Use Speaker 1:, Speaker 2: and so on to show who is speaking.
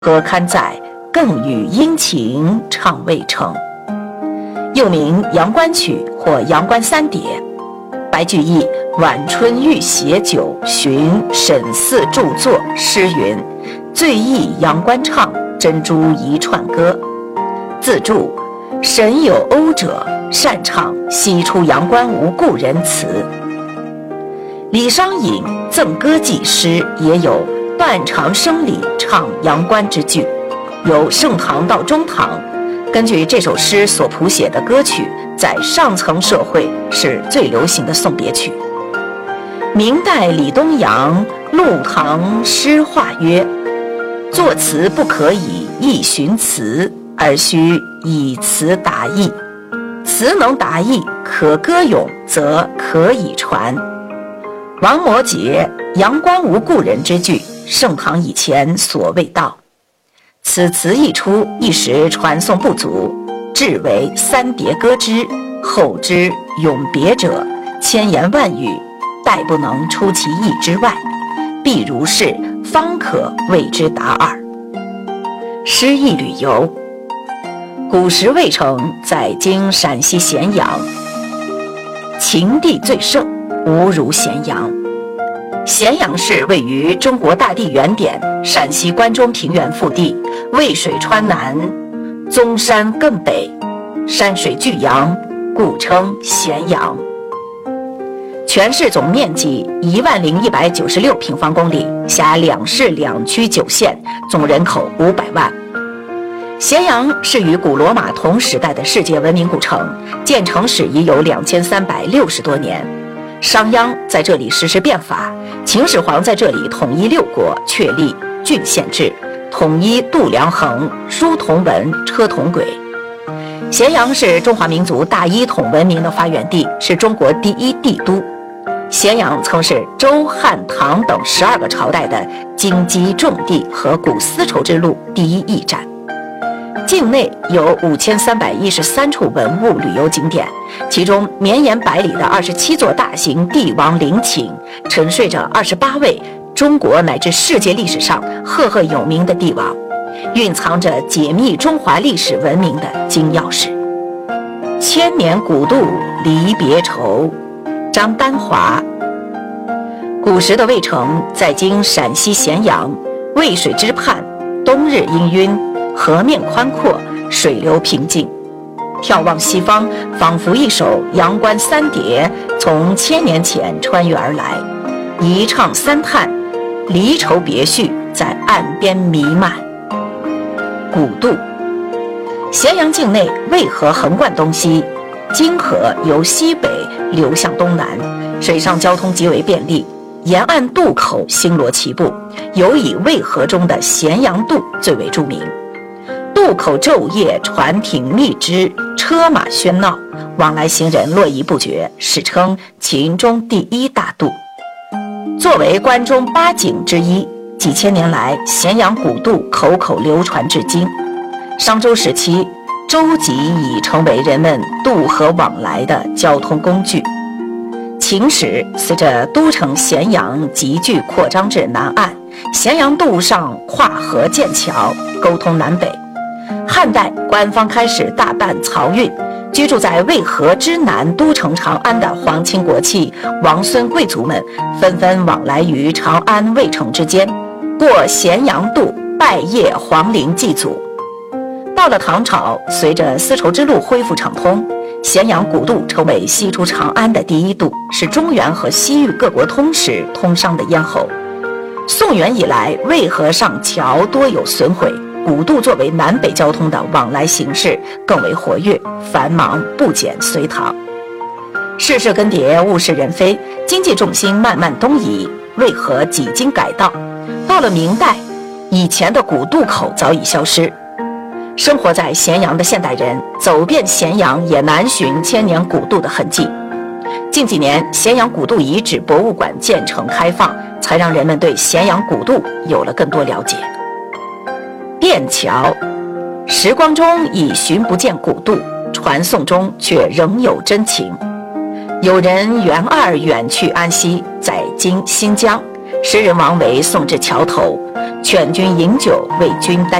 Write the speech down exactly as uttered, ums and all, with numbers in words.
Speaker 1: 歌堪在，更与殷勤唱未成。又名阳关曲或阳关三叠。白居易《晚春遇携酒寻沈四著作》诗云：醉意阳关唱，珍珠一串歌。自注：沈有讴者，擅唱西出阳关无故人词。李商隐《赠歌记》诗也有断肠声里唱阳关之句，由盛唐到中唐。根据这首诗所谱写的歌曲，在上层社会是最流行的送别曲。明代李东阳《陆唐诗话》曰：作词不可以意寻词，而须以词达意。词能达意，可歌咏，则可以传。王摩诘阳关无故人之句，盛唐以前所未到。此词一出，一时传颂不足，至为三叠歌之，后之咏别者，千言万语，殆不能出其意之外，必如是，方可谓之达耳。诗意旅游。古时渭城在今陕西咸阳，秦地最盛，无如咸阳。咸阳市位于中国大地原点陕西关中平原腹地，渭水川南，宗山艮北，山水俱扬，故称咸阳。全市总面积一万零一百九十六平方公里，辖两市两区九县，总人口五百万。咸阳是与古罗马同时代的世界文明古城，建成史已有两千三百六十多年。商鞅在这里实施变法，秦始皇在这里统一六国，确立郡县制，统一度量衡，书同文，车同轨。咸阳是中华民族大一统文明的发源地，是中国第一帝都。咸阳曾是周、汉、唐等十二个朝代的经畿重地和古丝绸之路第一驿站。境内有五千三百一十三处文物旅游景点，其中绵延百里的二十七座大型帝王陵寝，沉睡着二十八位中国乃至世界历史上赫赫有名的帝王，蕴藏着解密中华历史文明的金钥匙。千年古渡离别愁，张丹华。古时的渭城在今陕西咸阳，渭水之畔，冬日氤氲，河面宽阔，水流平静。眺望西方，仿佛一首阳关三叠从千年前穿越而来，一唱三叹，离愁别绪在岸边弥漫。古渡。咸阳境内渭河横贯东西，泾河由西北流向东南，水上交通极为便利，沿岸渡口星罗棋布，尤以渭河中的咸阳渡最为著名。渡口昼夜船艇密支，车马喧闹，往来行人络绎不绝，史称秦中第一大渡。作为关中八景之一，几千年来咸阳古渡口口流传至今。商周时期，舟楫已成为人们渡河往来的交通工具。秦时，随着都城咸阳急剧扩张至南岸，咸阳渡上跨河建桥，沟通南北。汉代官方开始大办漕运，居住在渭河之南都城长安的皇亲国戚、王孙贵族们纷纷往来于长安渭城之间，过咸阳渡拜谒皇陵祭祖。到了唐朝，随着丝绸之路恢复畅通，咸阳古渡成为西出长安的第一渡，是中原和西域各国通使通商的咽喉。宋元以来，渭河上桥多有损毁，古渡作为南北交通的往来形式更为活跃繁忙，不减隋唐。世事更迭，物是人非，经济重心慢慢东移，渭河几经改道。到了明代，以前的古渡口早已消失。生活在咸阳的现代人走遍咸阳也难寻千年古渡的痕迹。近几年，咸阳古渡遗址博物馆建成开放，才让人们对咸阳古渡有了更多了解。便桥。时光中已寻不见古渡，传颂中却仍有真情。有人元二远去安西，在今新疆，时人王维送至桥头， 劝君饮酒为君担